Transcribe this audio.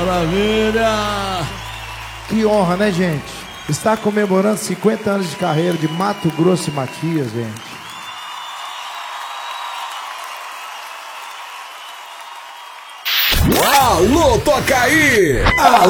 Maravilha! Que honra, né, gente? Está comemorando 50 anos de carreira de Mato Grosso e Matias, gente. Alô, toca aí!